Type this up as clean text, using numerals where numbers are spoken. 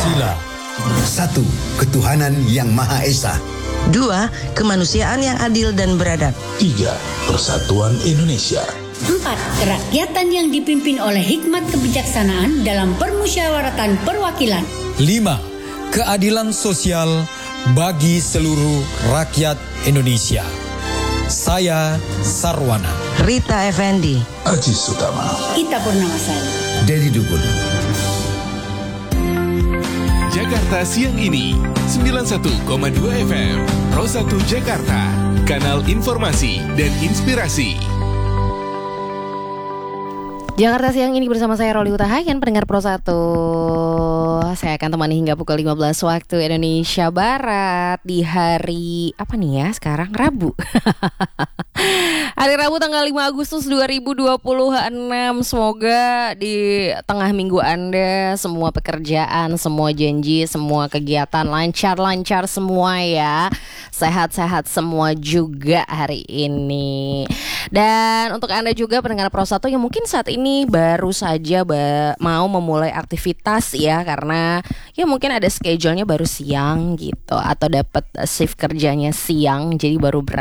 Pancasila. 1. Ketuhanan Yang Maha Esa. 2. Kemanusiaan yang adil dan beradab. 3. Persatuan Indonesia. 4. Kerakyatan yang dipimpin oleh hikmat kebijaksanaan dalam permusyawaratan perwakilan. 5. Keadilan sosial bagi seluruh rakyat Indonesia. Saya Sarwana. Rita Effendi. Aziz Utama. Ita Purnamasari. Dedi Dukun. Jakarta Siang Ini 91,2 FM Pro 1 Jakarta, kanal informasi dan inspirasi. Jakarta Siang Ini bersama saya Roli Utahayan, pendengar Pro 1. Saya akan temani hingga pukul 15 waktu Indonesia Barat di hari apa nih ya sekarang? Rabu. Hari Rabu tanggal 5 Agustus 2026. Semoga di tengah minggu Anda semua pekerjaan, semua janji, semua kegiatan lancar-lancar semua ya. Sehat-sehat semua juga hari ini. Dan untuk Anda juga pendengar Pro 1 yang mungkin saat ini baru saja mau memulai aktivitas ya, karena ya mungkin ada schedule-nya baru siang gitu, atau dapat shift kerjanya siang jadi baru